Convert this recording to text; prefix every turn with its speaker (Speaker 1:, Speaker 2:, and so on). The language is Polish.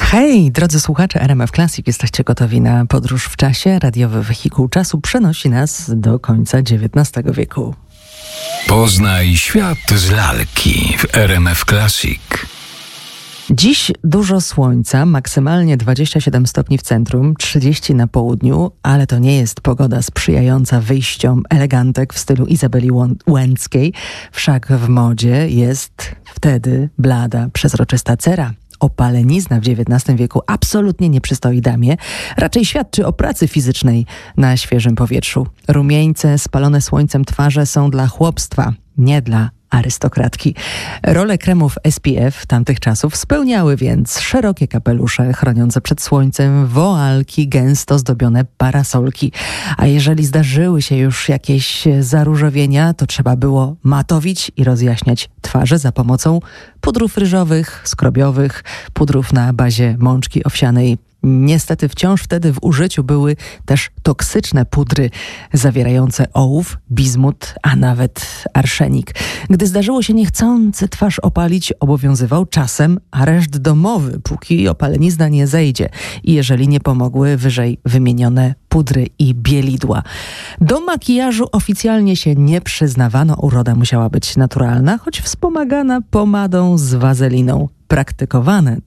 Speaker 1: Hej, drodzy słuchacze RMF Classic, jesteście gotowi na podróż w czasie? Radiowy wehikuł czasu przenosi nas do końca XIX wieku.
Speaker 2: Poznaj świat z lalki w RMF Classic.
Speaker 1: Dziś dużo słońca, maksymalnie 27 stopni w centrum, 30 na południu, ale to nie jest pogoda sprzyjająca wyjściom elegantek w stylu Izabeli Łęckiej. Wszak w modzie jest wtedy blada, przezroczysta cera. Opalenizna w XIX wieku absolutnie nie przystoi damie, raczej świadczy o pracy fizycznej na świeżym powietrzu. Rumieńce, spalone słońcem twarze są dla chłopstwa, nie dla arystokratki. Rolę kremów SPF tamtych czasów spełniały więc szerokie kapelusze chroniące przed słońcem, woalki, gęsto zdobione parasolki. A jeżeli zdarzyły się już jakieś zaróżowienia, to trzeba było matowić i rozjaśniać twarze za pomocą pudrów ryżowych, skrobiowych, pudrów na bazie mączki owsianej. Niestety wciąż wtedy w użyciu były też toksyczne pudry zawierające ołów, bizmut, a nawet arszenik. Gdy zdarzyło się niechcący twarz opalić, obowiązywał czasem areszt domowy, póki opalenizna nie zejdzie i jeżeli nie pomogły wyżej wymienione pudry i bielidła. Do makijażu oficjalnie się nie przyznawano, uroda musiała być naturalna, choć wspomagana pomadą z wazeliną. Praktykowane